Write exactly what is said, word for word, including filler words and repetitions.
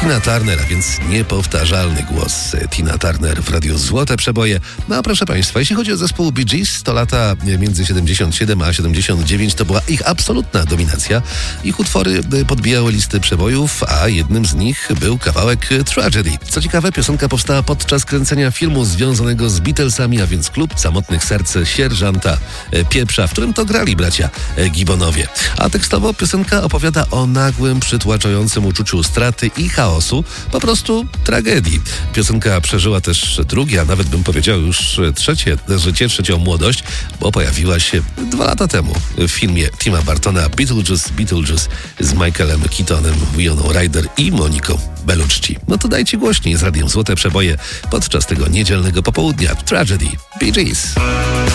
Tina Turner, a więc niepowtarzalny głos Tina Turner w Radiu Złote Przeboje. No a proszę Państwa, jeśli chodzi o zespół Bee Gees, to lata między siedemdziesiąt siedem a siedemdziesiąt dziewięć to była ich absolutna dominacja. Ich utwory podbijały listy przebojów, a jednym z nich był kawałek Tragedy. Co ciekawe, piosenka powstała podczas kręcenia filmu związanego z Beatlesami, a więc Klub Samotnych Serc Sierżanta Pieprza, w którym to grali bracia Gibbonowie. A tekstowo piosenka opowiada o nagłym, przytłaczającym uczuciu straty i chaosu, po prostu tragedii. Piosenka przeżyła też drugie, a nawet bym powiedział już trzecie życie, trzecią młodość, bo pojawiła się dwa lata temu w filmie Tima Burtona Beetlejuice, Beetlejuice z Michaelem Keatonem, Wioną Ryder i Moniką Bellucci. No to dajcie głośniej z Radiem Złote Przeboje podczas tego niedzielnego popołudnia. Tragedy, Bee Gees.